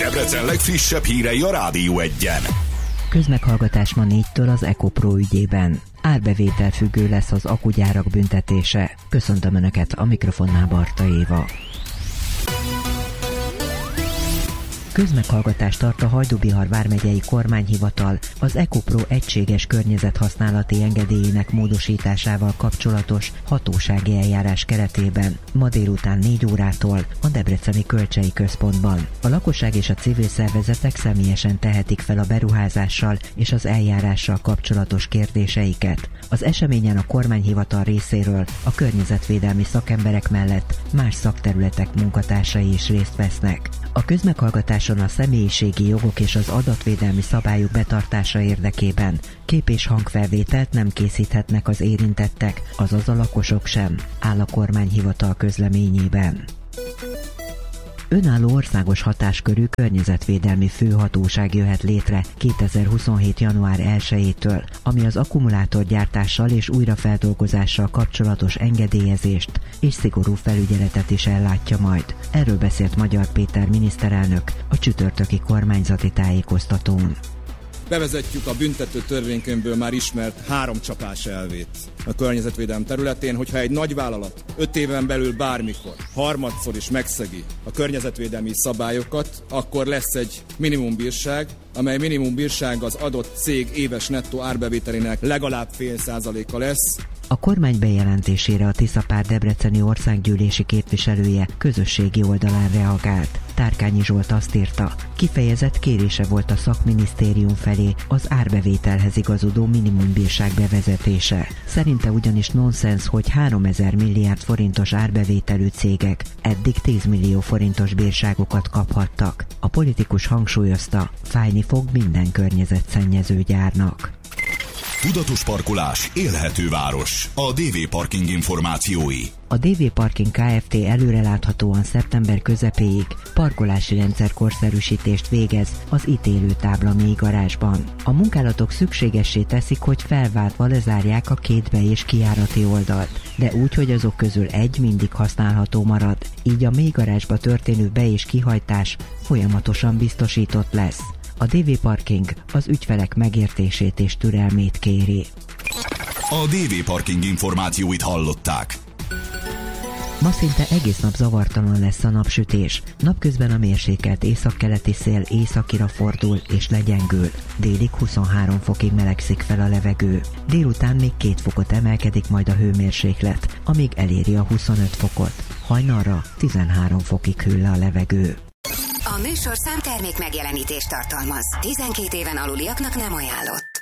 Debrecen legfrissebb hírei a Rádió 1-en. Közmeghallgatás ma 4-től az EcoPro ügyében. Árbevétel függő lesz az akugyárak büntetése. Köszöntöm Önöket, a mikrofonnál Barta Éva. Közmeghallgatást tart a Hajdú-Bihar vármegyei kormányhivatal az EcoPro egységes környezethasználati engedélyének módosításával kapcsolatos hatósági eljárás keretében ma délután 4 órától a Debreceni Kölcsei Központban. A lakosság és a civil szervezetek személyesen tehetik fel a beruházással és az eljárással kapcsolatos kérdéseiket. Az eseményen a kormányhivatal részéről a környezetvédelmi szakemberek mellett más szakterületek munkatársai is részt vesznek. A közmeghallgatáson a személyiségi jogok és az adatvédelmi szabályok betartása érdekében kép- és hangfelvételt nem készíthetnek az érintettek, azaz a lakosok sem, áll a kormányhivatal közleményében. Önálló országos hatáskörű környezetvédelmi főhatóság jöhet létre 2027. január 1-től, ami az akkumulátorgyártással és újrafeldolgozással kapcsolatos engedélyezést és szigorú felügyeletet is ellátja majd. Erről beszélt Magyar Péter miniszterelnök a csütörtöki kormányzati tájékoztatón. Bevezetjük a büntető törvénykönyvből már ismert 3 csapás elvét a környezetvédelem területén, hogyha egy nagyvállalat 5 éven belül bármikor harmadszor is megszegi a környezetvédelmi szabályokat, akkor lesz egy minimumbírság, amely minimumbírság az adott cég éves nettó árbevételének legalább 0,5%-a lesz. A kormány bejelentésére a Tiszapár debreceni országgyűlési képviselője közösségi oldalán reagált. Tárkányi Zsolt azt írta, kifejezett kérése volt a szakminisztérium felé az árbevételhez igazodó minimumbírság bevezetése. Szerinte ugyanis nonsens, hogy 3000 milliárd forintos árbevételű cégek eddig 10 millió forintos bírságokat kaphattak. A politikus hangsúlyozta, fájni fog minden környezetszennyező gyárnak. Tudatos parkolás, élhető város. A DV Parking információi. A DV Parking Kft. Előreláthatóan szeptember közepéig parkolási rendszer korszerűsítést végez az ítélő tábla mélygarázsban. A munkálatok szükségessé teszik, hogy felváltva lezárják a 2 be- és kijárati oldalt, de úgy, hogy azok közül egy mindig használható marad, így a mélygarázsba történő be- és kihajtás folyamatosan biztosított lesz. A DV Parking az ügyfelek megértését és türelmét kéri. A DV Parking információit hallották. Ma szinte egész nap zavartalan lesz a napsütés. Napközben a mérsékelt északkeleti szél északira fordul és legyengül. Délig 23 fokig melegszik fel a levegő. Délután még 2 fokot emelkedik majd a hőmérséklet, amíg eléri a 25 fokot. Hajnalra 13 fokig hűl le a levegő. A műsorszám termék megjelenítést tartalmaz. 12 éven aluliaknak nem ajánlott.